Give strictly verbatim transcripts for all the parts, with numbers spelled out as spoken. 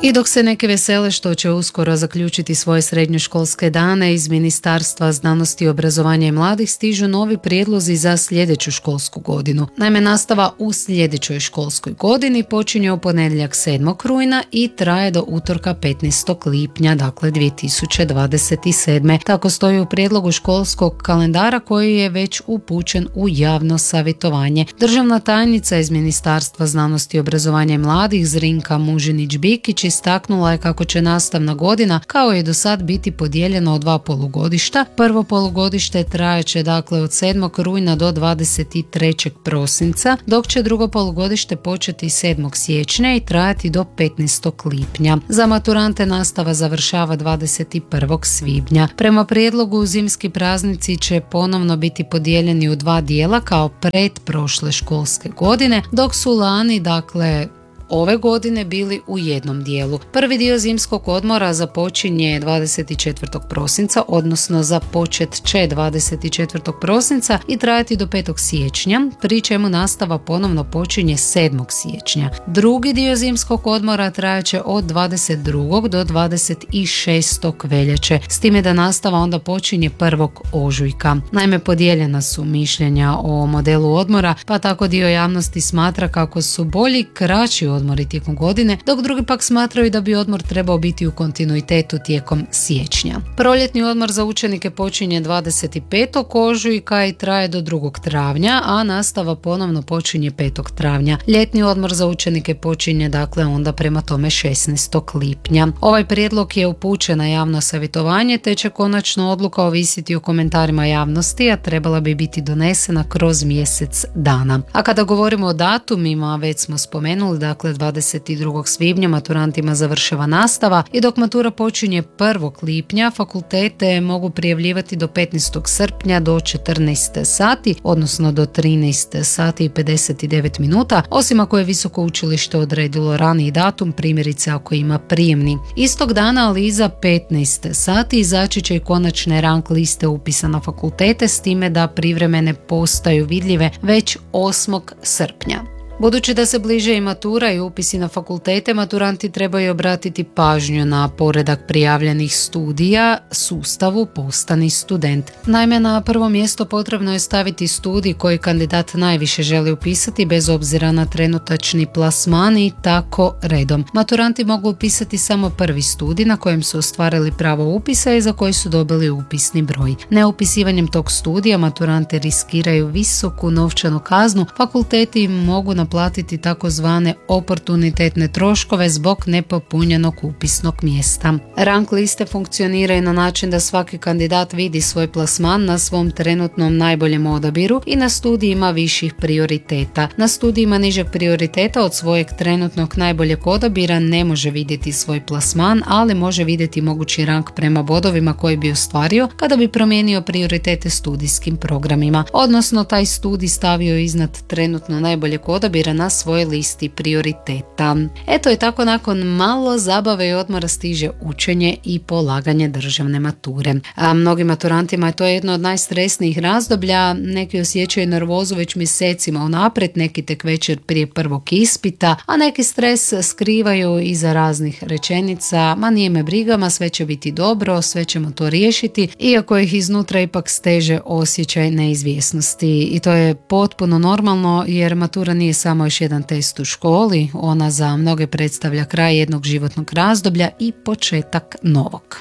I dok se neke vesele što će uskoro zaključiti svoje srednjoškolske dane, iz Ministarstva znanosti, obrazovanja i mladih stižu novi prijedlozi za sljedeću školsku godinu. Naime, nastava u sljedećoj školskoj godini počinje u ponedjeljak sedmog rujna i traje do utorka petnaestog lipnja, dakle dvije tisuće dvadeset sedme. Tako stoji u prijedlogu školskog kalendara koji je već upućen u javno savjetovanje. Državna tajnica iz Ministarstva znanosti, obrazovanja i mladih Zrinka Mužinić-Bikić istaknula je kako će nastavna godina kao i do sad biti podijeljena u dva polugodišta. Prvo polugodište trajaće dakle od sedmog rujna do dvadeset trećeg prosinca, dok će drugo polugodište početi sedmog siječnja i trajati do petnaestog lipnja. Za maturante nastava završava dvadeset prvog svibnja. Prema prijedlogu zimski praznici će ponovno biti podijeljeni u dva dijela kao pred prošle školske godine, dok su lani dakle ove godine bili u jednom dijelu. Prvi dio zimskog odmora započinje dvadeset četvrtog prosinca, odnosno započet će dvadeset četvrtog prosinca i trajati do petog siječnja, pri čemu nastava ponovno počinje sedmog siječnja. Drugi dio zimskog odmora trajaće od dvadeset drugog do dvadeset šestog veljače, s time da nastava onda počinje prvog ožujka. Naime, podijeljena su mišljenja o modelu odmora, pa tako dio javnosti smatra kako su bolji kraći odmori tijekom godine, dok drugi pak smatraju da bi odmor trebao biti u kontinuitetu tijekom siječnja. Proljetni odmor za učenike počinje dvadeset petog ožujka i traje do drugog travnja, a nastava ponovno počinje petog travnja. Ljetni odmor za učenike počinje dakle onda prema tome šesnaestog lipnja. Ovaj prijedlog je upućen na javno savjetovanje, te će konačno odluka ovisiti o komentarima javnosti, a trebala bi biti donesena kroz mjesec dana. A kada govorimo o datumima, već smo spomenuli, dakle dvadeset drugog svibnja maturantima završava nastava i dok matura počinje prvog lipnja, fakultete mogu prijavljivati do petnaestog srpnja do četrnaest sati, odnosno do trinaest sati i pedeset devet minuta, osim ako je visoko učilište odredilo raniji datum, primjerice ako ima prijemni. Istog dana, ali iza petnaest sati, izaći će i konačne rang liste upisa na fakultete, s time da privremene postaju vidljive već osmog srpnja. Budući da se bliže i matura i upisi na fakultete, maturanti trebaju obratiti pažnju na poredak prijavljenih studija sustavu Postani student. Naime, na prvo mjesto potrebno je staviti studij koji kandidat najviše želi upisati bez obzira na trenutačni plasman i tako redom. Maturanti mogu upisati samo prvi studij na kojem su ostvarili pravo upisa i za koji su dobili upisni broj. Neupisivanjem tog studija maturanti riskiraju visoku novčanu kaznu, fakulteti im mogu na platiti takozvane oportunitetne troškove zbog nepopunjenog upisnog mjesta. Rang liste funkcioniraju na način da svaki kandidat vidi svoj plasman na svom trenutnom najboljem odabiru i na studijima viših prioriteta. Na studijima nižeg prioriteta od svojeg trenutnog najboljeg odabira ne može vidjeti svoj plasman, ali može vidjeti mogući rang prema bodovima koji bi ostvario kada bi promijenio prioritete studijskim programima, odnosno taj studij stavio iznad trenutno najboljeg odabira na svojoj listi prioriteta. Eto i tako nakon malo zabave i odmora stiže učenje i polaganje državne mature. A mnogim maturantima je to jedno od najstresnijih razdoblja, neki osjećaju nervozu već mjesecima unaprijed, neki tek večer prije prvog ispita, a neki stres skrivaju iza raznih rečenica: ma nije me briga, ma sve će biti dobro, sve ćemo to riješiti, iako ih iznutra ipak steže osjećaj neizvjesnosti. I to je potpuno normalno, jer matura nije samo još jedan test u školi, ona za mnoge predstavlja kraj jednog životnog razdoblja i početak novog.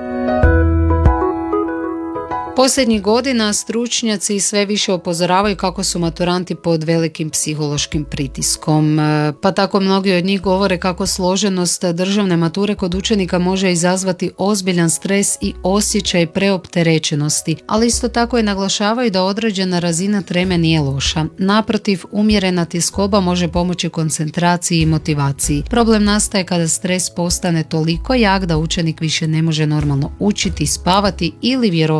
Posljednjih godina stručnjaci sve više upozoravaju kako su maturanti pod velikim psihološkim pritiskom, pa tako mnogi od njih govore kako složenost državne mature kod učenika može izazvati ozbiljan stres i osjećaj preopterećenosti, ali isto tako i naglašavaju da određena razina treme nije loša. Naprotiv, umjerena tjeskoba može pomoći koncentraciji i motivaciji. Problem nastaje kada stres postane toliko jak da učenik više ne može normalno učiti, spavati ili vjerovati sebi.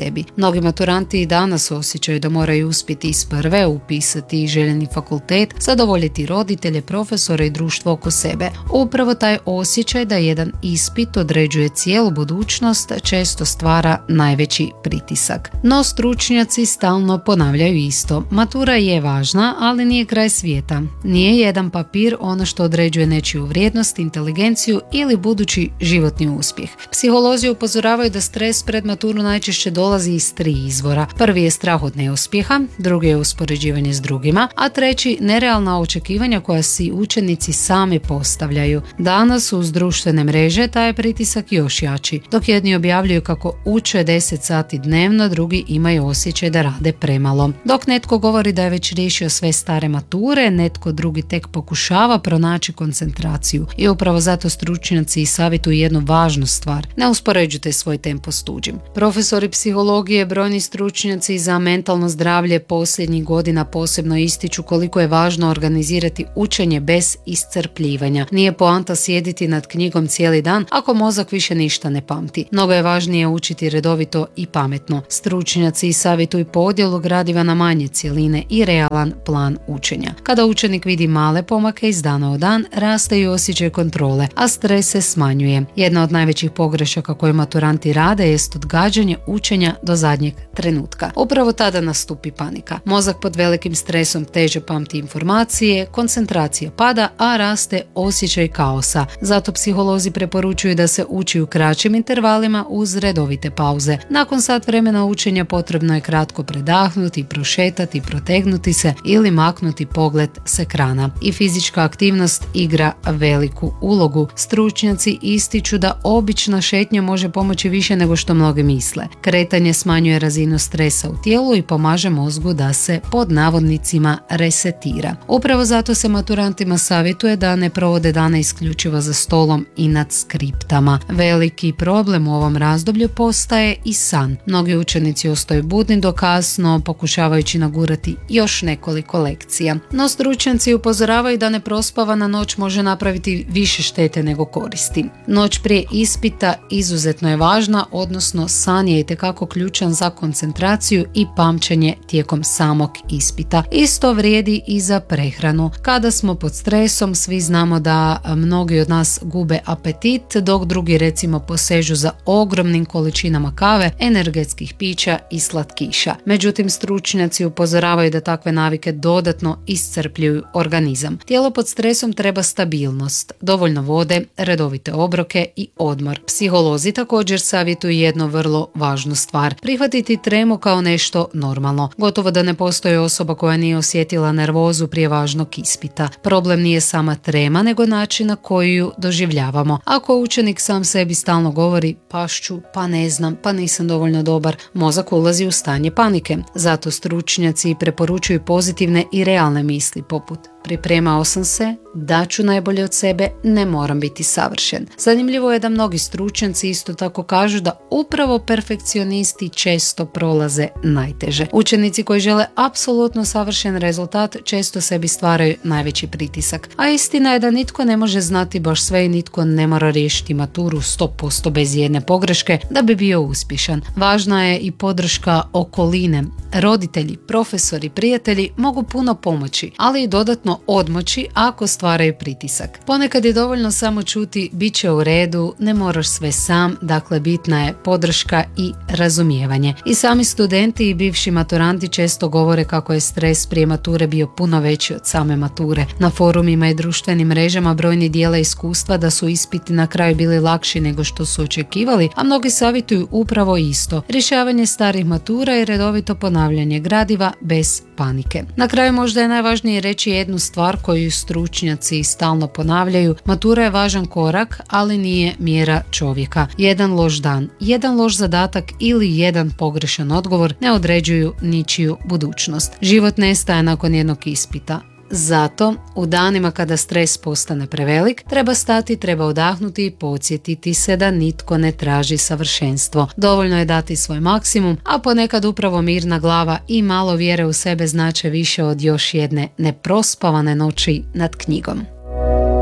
sebi. Mnogi maturanti i danas osjećaju da moraju uspjeti iz prve, upisati željeni fakultet, zadovoljiti roditelje, profesore i društvo oko sebe. Upravo taj osjećaj da jedan ispit određuje cijelu budućnost često stvara najveći pritisak. No stručnjaci stalno ponavljaju isto. Matura je važna, ali nije kraj svijeta. Nije jedan papir ono što određuje nečiju vrijednost, inteligenciju ili budući životni uspjeh. Psiholozi upozoravaju da stres pred maturu najčešće dolazi iz tri izvora. Prvi je strah od neuspjeha, drugi je uspoređivanje s drugima, a treći nerealna očekivanja koja si učenici sami postavljaju. Danas uz društvene mreže taj je pritisak još jači. Dok jedni objavljuju kako uče deset sati dnevno, drugi imaju osjećaj da rade premalo. Dok netko govori da je već riješio sve stare mature, netko drugi tek pokušava pronaći koncentraciju. I upravo zato stručnjaci savjetuju jednu važnu stvar. Ne uspoređujte svoj tempo s tuđim. Profesori psihologije, brojni stručnjaci za mentalno zdravlje posljednjih godina posebno ističu koliko je važno organizirati učenje bez iscrpljivanja. Nije poanta sjediti nad knjigom cijeli dan ako mozak više ništa ne pamti. Mnogo je važnije učiti redovito i pametno. Stručnjaci savjetuju podjelu gradiva na manje cjeline i realan plan učenja. Kada učenik vidi male pomake iz dana u dan, raste i osjećaj kontrole, a stres se smanjuje. Jedna od najvećih pogrešaka koje maturanti rade jest odgađanje učenja do zadnjeg trenutka. Upravo tada nastupi panika. Mozak pod velikim stresom teže pamti informacije, koncentracija pada, a raste osjećaj kaosa. Zato psiholozi preporučuju da se uči u kraćim intervalima uz redovite pauze. Nakon sat vremena učenja potrebno je kratko predahnuti, prošetati, protegnuti se ili maknuti pogled s ekrana. I fizička aktivnost igra veliku ulogu. Stručnjaci ističu da obična šetnja može pomoći više nego što mnogi misle. Kretanje smanjuje razinu stresa u tijelu i pomaže mozgu da se pod navodnicima resetira. Upravo zato se maturantima savjetuje da ne provode dane isključivo za stolom i nad skriptama. Veliki problem u ovom razdoblju postaje i san. Mnogi učenici ostaju budni do kasno, pokušavajući nagurati još nekoliko lekcija. No stručnjaci upozoravaju da neprospavana noć može napraviti više štete nego koristi. Noć prije ispita izuzetno je važna, odnosno san je itekako ključan za koncentraciju i pamćenje tijekom samog ispita. Isto vrijedi i za prehranu. Kada smo pod stresom, svi znamo da mnogi od nas gube apetit, dok drugi recimo posežu za ogromnim količinama kave, energetskih pića i slatkiša. Međutim, stručnjaci upozoravaju da takve navike dodatno iscrpljuju organizam. Tijelo pod stresom treba stabilnost, dovoljno vode, redovite obroke i odmor. Psiholozi također savjetuju jednu vrlo važnu stvar. Prihvatiti tremu kao nešto normalno. Gotovo da ne postoji osoba koja nije osjetila nervozu prije važnog ispita. Problem nije sama trema, nego način na koji ju doživljavamo. Ako učenik sam sebi stalno govori pašću, pa ne znam, pa nisam dovoljno dobar, mozak ulazi u stanje panike. Zato stručnjaci preporučuju pozitivne i realne misli poput pripremao sam se, daću najbolje od sebe, ne moram biti savršen. Zanimljivo je da mnogi stručnjaci isto tako kažu da upravo perfekcionisti često prolaze najteže. Učenici koji žele apsolutno savršen rezultat često sebi stvaraju najveći pritisak. A istina je da nitko ne može znati baš sve i nitko ne mora riješiti maturu sto posto bez jedne pogreške da bi bio uspješan. Važna je i podrška okoline. Roditelji, profesori, prijatelji mogu puno pomoći, ali i dodatno odmoći ako stvaraju pritisak. Ponekad je dovoljno samo čuti bit će u redu, ne moraš sve sam, dakle bitna je podrška i razumijevanje. I sami studenti i bivši maturanti često govore kako je stres prije mature bio puno veći od same mature. Na forumima i društvenim mrežama brojni dijele iskustva da su ispiti na kraju bili lakši nego što su očekivali, a mnogi savjetuju upravo isto. Rješavanje starih matura i redovito ponavljanje gradiva bez panike. Na kraju možda je najvažnije reći jednu stvar koju stručnjaci stalno ponavljaju. Matura je važan korak, ali nije mjera čovjeka. Jedan loš dan, jedan loš zadatak ili jedan pogrešan odgovor ne određuju ničiju budućnost. Život nestaje nakon jednog ispita. Zato, u danima kada stres postane prevelik, treba stati, treba odahnuti i podsjetiti se da nitko ne traži savršenstvo. Dovoljno je dati svoj maksimum, a ponekad upravo mirna glava i malo vjere u sebe znače više od još jedne neprospavane noći nad knjigom.